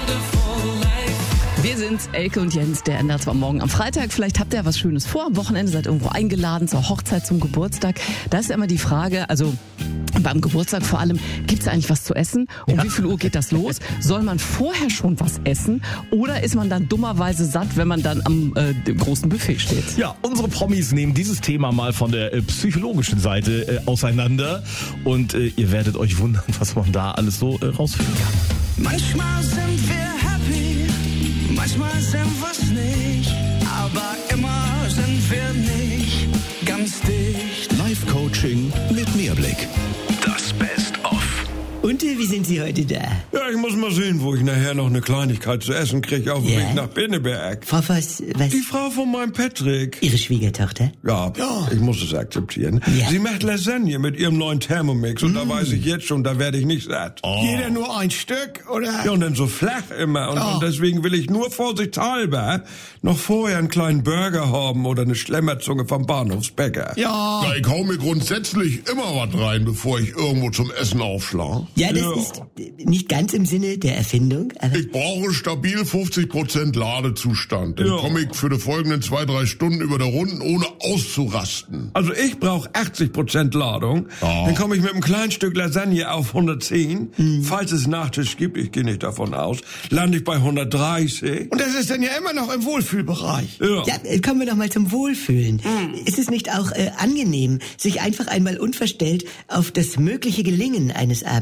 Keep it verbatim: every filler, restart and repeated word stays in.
Wir sind's, Elke und Jens, der ändert zwar morgen am Freitag. Vielleicht habt ihr ja was Schönes vor. Am Wochenende seid irgendwo eingeladen zur Hochzeit, zum Geburtstag. Da ist ja immer die Frage, also beim Geburtstag vor allem, gibt's eigentlich was zu essen? Um ja. wie viel Uhr geht das los? Soll man vorher schon was essen? Oder ist man dann dummerweise satt, wenn man dann am äh, großen Buffet steht? Ja, unsere Promis nehmen dieses Thema mal von der äh, psychologischen Seite äh, auseinander. Und äh, ihr werdet euch wundern, was man da alles so äh, rausfinden kann. Manchmal sind wir happy, manchmal sind wir's nicht, aber immer sind wir nicht ganz dicht. Live-Coaching mit Mehrblick. Das Best-of. Und wie sind Sie heute da? Ja, ich muss mal sehen, wo ich nachher noch eine Kleinigkeit zu essen kriege auf dem Ja? Weg nach Pinneberg. Frau Voss, was? Die Frau von meinem Patrick. Ihre Schwiegertochter? Ja, ja, ich muss es akzeptieren. Ja. Sie macht Lasagne mit ihrem neuen Thermomix und mm. da weiß ich jetzt schon, da werde ich nicht satt. Oh. Jeder nur ein Stück, oder? Ja, und dann so flach immer. Und, Oh. und deswegen will ich nur vorsichtshalber noch vorher einen kleinen Burger haben oder eine Schlemmerzunge vom Bahnhofsbäcker. Ja. Ja, ich hau mir grundsätzlich immer was rein, bevor ich irgendwo zum Essen aufschlage. Ja, das Ja. ist nicht ganz im Sinne der Erfindung, aber... Ich brauche stabil fünfzig Prozent Ladezustand. Dann Ja. komme ich für die folgenden zwei, drei Stunden über der Runden, ohne auszurasten. Also ich brauche achtzig Prozent Ladung. Ja. Dann komme ich mit einem kleinen Stück Lasagne auf hundertzehn. Mhm. Falls es Nachtisch gibt, ich gehe nicht davon aus, lande ich bei hundertdreißig. Und das ist dann ja immer noch im Wohlfühlbereich. Ja. Ja, äh, kommen wir doch mal zum Wohlfühlen. Ist es nicht auch äh, angenehm, sich einfach einmal unverstellt auf das mögliche Gelingen eines Abends